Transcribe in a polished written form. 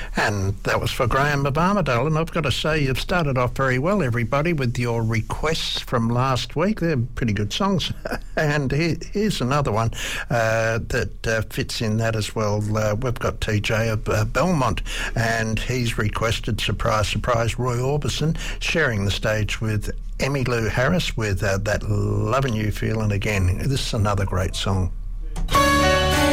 And that was for Graham of Armidale. And I've got to say, you've started off very well, everybody, with your requests from last week. They're pretty good songs. And here's another one that fits in that as well. We've got TJ of Belmont, and he's requested, surprise, surprise, Roy Orbison, sharing the stage with Emmylou Harris with That Lovin' You Feelin' Again. This is another great song.